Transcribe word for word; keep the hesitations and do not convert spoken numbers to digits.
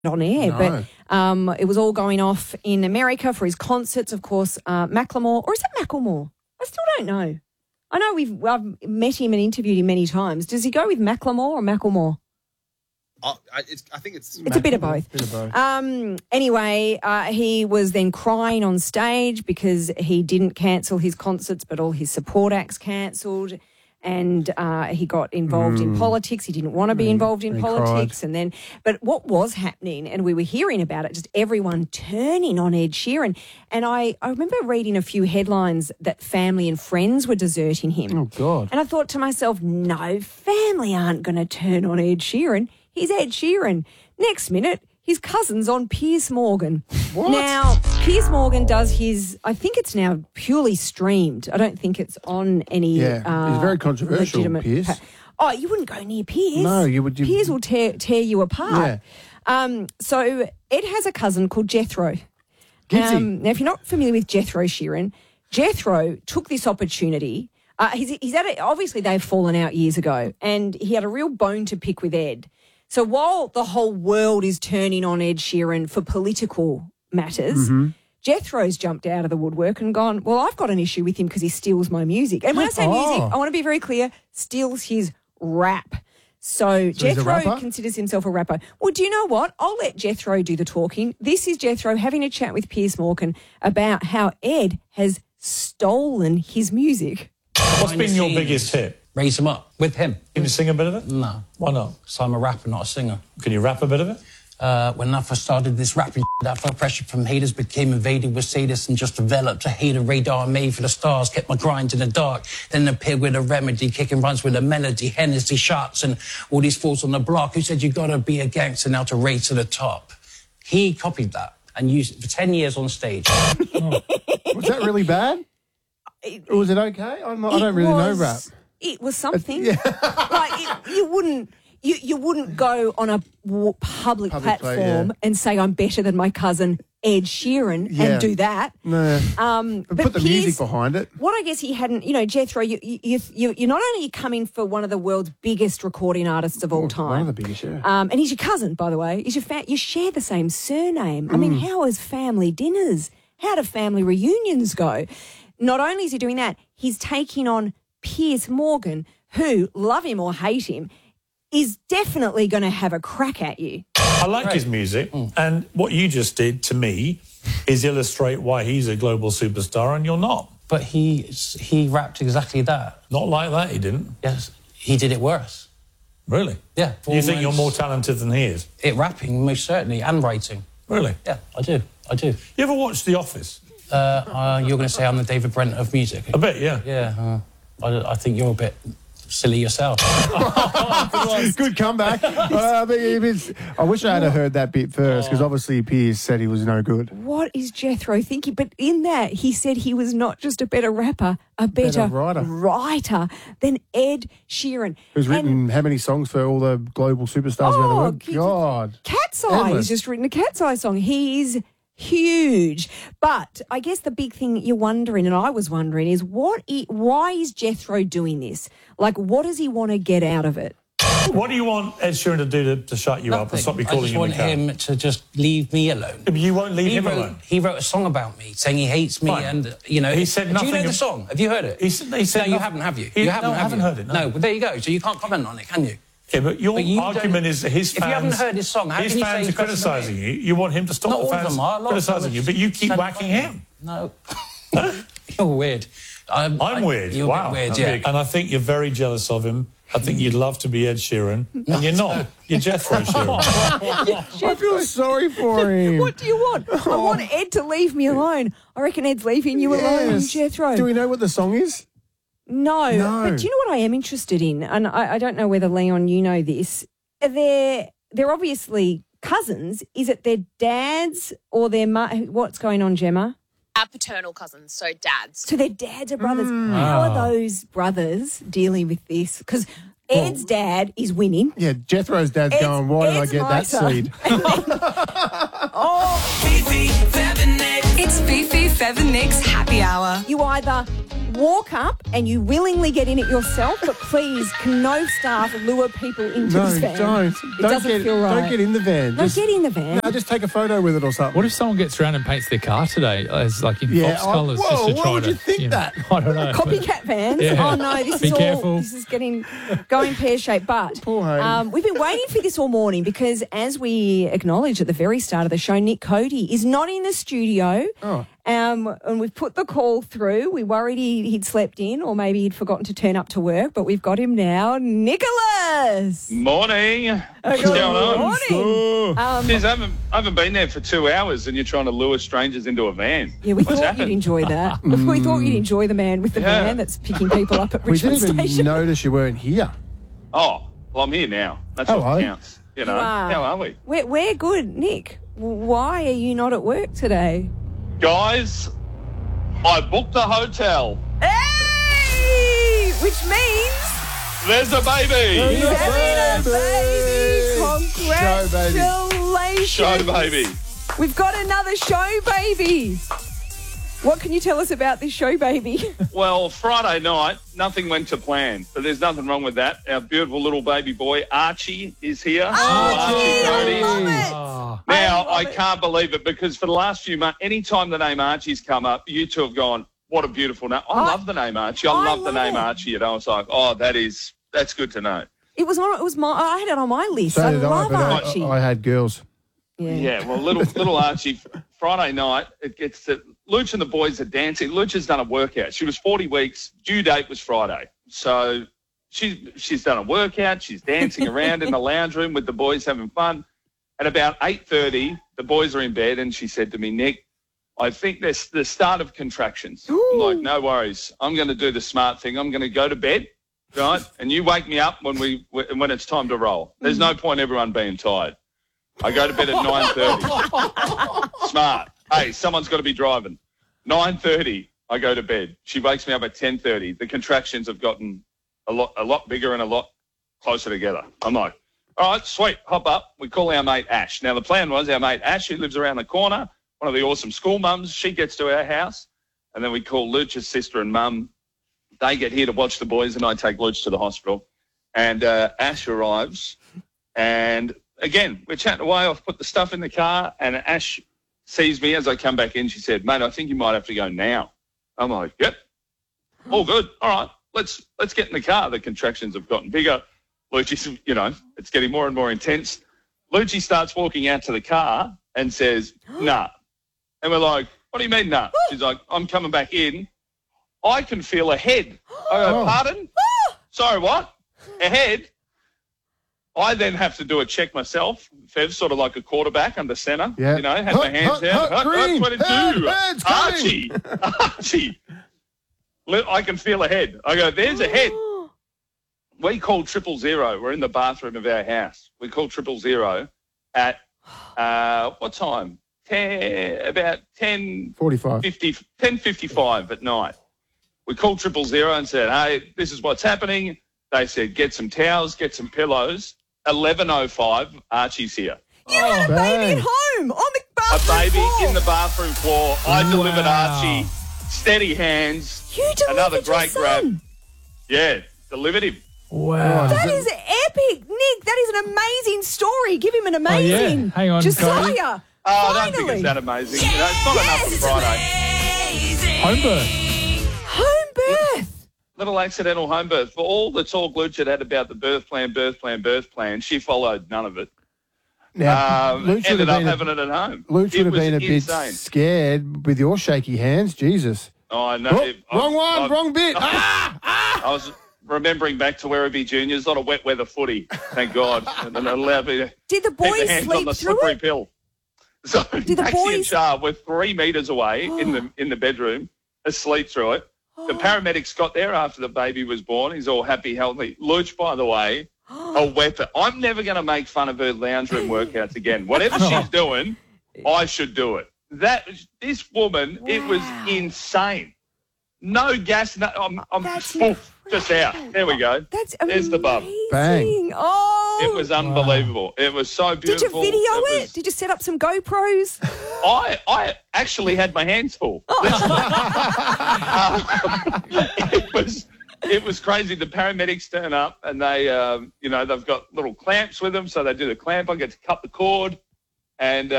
on air, No. but um, it was all going off in America for his concerts. Of course, uh, Macklemore, or is it Macklemore? I still don't know. I know we've I've met him and interviewed him many times. Does he go with Macklemore or Macklemore? Uh, I, it's, I think it's... It's a bit of both. Bit of both. Um, anyway, uh, he was then crying on stage because he didn't cancel his concerts, but all his support acts cancelled. And uh, he got involved mm. in politics. He didn't want to be involved in he politics. cried. And then, but what was happening, and we were hearing about it, just everyone turning on Ed Sheeran. And I, I remember reading a few headlines that family and friends were deserting him. Oh, God. And I thought to myself, no, family aren't going to turn on Ed Sheeran. He's Ed Sheeran. Next minute, his cousin's on Piers Morgan. What? Now, Piers Morgan does his, I think it's now purely streamed. I don't think it's on any Yeah, uh, he's very controversial, legitimate Piers. pa- Oh, you wouldn't go near Piers. No, you would- you- Piers will tear, tear you apart. Yeah. Um, so Ed has a cousin called Jethro. Gibsy. Um, now, if you're not familiar with Jethro Sheeran, Jethro took this opportunity. Uh, he's, he's had a, obviously they've fallen out years ago, and he had a real bone to pick with Ed. So while the whole world is turning on Ed Sheeran for political matters, Mm-hmm. Jethro's jumped out of the woodwork and gone, well, I've got an issue with him because he steals my music. And when I say Oh. music, I want to be very clear, steals his rap. So, he's a Jethro rapper? considers himself a rapper. Well, do you know what? I'll let Jethro do the talking. This is Jethro having a chat with Piers Morgan about how Ed has stolen his music. What's been your biggest hit? Raise them up with him. Can you sing a bit of it? No. Why not? So I'm a rapper, not a singer. Can you rap a bit of it? Uh, when I first started this rapping, I felt pressure from haters, became invaded with sadists and just developed a hater radar made for the stars, kept my grind in the dark, then appeared with a remedy, kicking runs with a melody, Hennessy shots and all these fools on the block who said you gotta be a gangster now to race to the top. He copied that and used it for ten years on stage. Oh. Was that really bad? Or was it okay? I'm not, I don't really was, know rap. It was something. like it, you wouldn't, you you wouldn't go on a w- public, Public play, platform yeah. and say I'm better than my cousin Ed Sheeran Yeah. and do that. No. Um, But but put the Piers- music behind it. What I guess he hadn't, you know, Jethro, you you you you're not only coming for one of the world's biggest recording artists of all time. One of the biggest, yeah. Um, and he's your cousin, by the way. He's your fa- you share the same surname. I Mm. mean, how is family dinners? How do family reunions go? Not only is he doing that, he's taking on Piers Morgan, who, love him or hate him, is definitely going to have a crack at you. I like his music, and what you just did to me is illustrate why he's a global superstar and you're not. But he he rapped exactly that. Not like that, he didn't. Yes, he did it worse. Really? Yeah. You think you're almost- more talented than he is? It rapping, most certainly, and writing. Really? Yeah, I do. I do. You ever watched The Office? Uh, uh, you're going to say I'm the David Brent of music. A bit, yeah. Yeah, uh, I, I think you're a bit silly yourself. Good comeback. uh, but it is, I wish I had heard that bit first, because obviously Piers said he was no good. What is Jethro thinking? But in that, he said he was not just a better rapper, a better, Better writer. writer than Ed Sheeran. Who's And written how many songs for all the global superstars around the Oh, world? he- God. Cat's Eye. Endless. He's just written a Cat's Eye song. He's huge. But I guess the big thing you're wondering, and I was wondering, is what? I- why is Jethro doing this? Like, what does he want to get out of it? What do you want Ed Sheeran to do to, to shut you up and Nothing. stop you I calling just him want a cow? him to just leave me alone. But you won't leave He him wrote, alone. he wrote a song about me, saying he hates me, Fine. and you know He said Do nothing you know the ab- song? Have you heard it? He said- he said no, you nothing- haven't, have you? He- you haven't, no, I have haven't you? heard it, no. No, but there you go. So you can't comment on it, can you? Yeah, but your But you argument don't- is that his if fans... you haven't heard his song, how his can you say fans he's are better than criticising me? you. You want him to stop Not the all of fans them are. A lot of criticising them you, are but you keep said whacking fine. him. No. You're weird. I'm, I'm I- weird. You're wow. a bit weird, I'm yeah. big. And I think you're very jealous of him. I think you'd love to be Ed Sheeran, and you're not. You're Jethro Sheeran. I feel sorry for him. What do you want? I want Ed to leave me alone. I reckon Ed's leaving you alone, Yes. Jethro. Do we know what the song is? No, No. but do you know what I am interested in? And I, I don't know whether, Leon, you know this. They're, they're obviously cousins. Is it their dads or their mu- What's going on, Gemma? Our paternal cousins, so dads. So their dads are brothers. How are those brothers dealing with this? Because Ed's dad is winning. Yeah, Jethro's dad's Ed's- going, why Ed's did I get that mitre. seed? Oh, It's Fifi, Fev and Nick's happy hour. you either walk up and you willingly get in it yourself, but please, can no staff lure people into No, this van? don't. It don't doesn't get, feel right. Don't get in the van. No, Just- get in the van. No, just take a photo with it or something. What if someone gets around and paints their car today as like in Yeah, Fox I- colours whoa, just to why try would to, you think know, that? I don't know. Copycat vans. Yeah. Oh no, this Be is all. careful. This is getting going pear shaped. But Poor Hayden. um, we've been waiting for this all morning because, as we acknowledged at the very start of the show, Nick Cody is not in the studio. Oh. Um, and we've put the call through. We worried he, he'd slept in, or maybe he'd forgotten to turn up to work. But we've got him now, Nicholas. Morning. What's Good going on? morning. Um, Jeez, I haven't, I haven't been there for two hours and you're trying to lure strangers into a van. yeah, we What's thought happened? you'd enjoy that. we thought you'd enjoy the man with the Yeah. van that's picking people up at We Richmond didn't even Station. notice you weren't here. Oh, well, I'm here now. That's Hello. what counts. You know, You are. how are we? We're, we're good, Nick. Why are you not at work today? Guys, I booked a hotel. Hey! Which means There's a baby. he's having a baby. Show baby. Congratulations. Show baby. We've got another show baby. What can you tell us about this show baby? Well, Friday night, nothing went to plan, but there's nothing wrong with that. Our beautiful little baby boy, Archie, is here. Archie, Archie Cody. I love it. Oh, Now, I I, love it. can't believe it because for the last few months, any time the name Archie's come up, you two have gone, what a beautiful name. I, I- love the name Archie. I, I love the love name it. Archie. And I was like, oh, that is, that's good to know. It was on. It was my. I had it on my list. So I did I, love but I, Archie. I had girls. yeah. Yeah, well, little little Archie, Friday night, it gets to, Luch and the boys are dancing. Luch has done a workout. She was forty weeks. Due date was Friday. So she's, she's done a workout. She's dancing around in the lounge room with the boys having fun. At about eight thirty, the boys are in bed and she said to me, Nick, I think this the start of contractions. I'm like, no worries. I'm going to do the smart thing. I'm going to go to bed, right? And you wake me up when we when it's time to roll. There's no point everyone being tired. I go to bed at nine thirty. Smart. Hey, someone's got to be driving. nine thirty, I go to bed. She wakes me up at ten thirty. The contractions have gotten a lot a lot bigger and a lot closer together. I'm like, all right, sweet, hop up. We call our mate Ash. Now, the plan was our mate Ash, who lives around the corner, one of the awesome school mums, she gets to our house, and then we call Luch's sister and mum. They get here to watch the boys, and I take Luch to the hospital. And uh, Ash arrives, and again, we're chatting away. I've put the stuff in the car, and Ash sees me as I come back in. She said, mate, I think you might have to go now. I'm like, yep, all good. All right, let's let's get in the car. The contractions have gotten bigger. Lucci's, you know, it's getting more and more intense. Lucci starts walking out to the car and says, nah. And we're like, what do you mean, nah? She's like, I'm coming back in. I can feel a head. I go, Oh. pardon? Sorry, what? A head? I then have to do a check myself. Fev's sort of like a quarterback under centre. Yeah. You know, have Hut, my hands hut, out. hut, Hut, hut, green. twenty-two. Head, head's coming. Archie. Archie. Li- I can feel a head. I go, there's a head. We call triple zero. We're in the bathroom of our house. We call triple zero at, uh, what time? Ten, about ten forty-five. fifty, ten fifty-five at night. We called triple zero and said, hey, this is what's happening. They said, get some towels, get some pillows. eleven oh five, Archie's here. You had a baby bang. at home on the A bathroom baby floor. in the bathroom floor. I delivered Wow. Archie. Steady hands. You delivered Another your great son. grab. Yeah, delivered him. wow. That is epic, Nick. That is an amazing story. Give him an Oh, yeah. amazing. Hang on, Josiah. Cody. Oh, I don't think Finally. it's that amazing. You know, it's not enough for Friday. Home birth. Home birth. Little accidental home birth. For all the talk Luch had had about the birth plan, birth plan, birth plan, she followed none of it. Now, Um, Luch would ended have up been a- having it at home. Luch It would have was been a bit insane. scared with your shaky hands. Jesus. Oh, I know. Oh, It- I- wrong one, I- wrong bit. Ah! I was remembering back to Werribee Juniors on a wet weather footy. Thank God. And it allowed me to Did the keep boys the hands on sleep the through slippery it? pill. So Did the Maxie and boys- Char were three metres away in the in the bedroom, asleep through it. The paramedics got there after the baby was born. He's all happy, healthy. Luch, by the way, a weapon. I'm never going to make fun of her lounge room workouts again. Whatever she's doing, I should do it. That this woman, it was Wow. insane. No gas. No, I'm, I'm That's poof, just out. There we go. That's There's amazing. the bum. Bang. Oh, It was unbelievable. Wow. It was so beautiful. Did you video it? it? Was... Did you set up some GoPros? I I actually had my hands full. Oh. uh, it was it was crazy. The paramedics turn up and they, um, you know, they've got little clamps with them, so they do the clamp. I get to cut the cord, and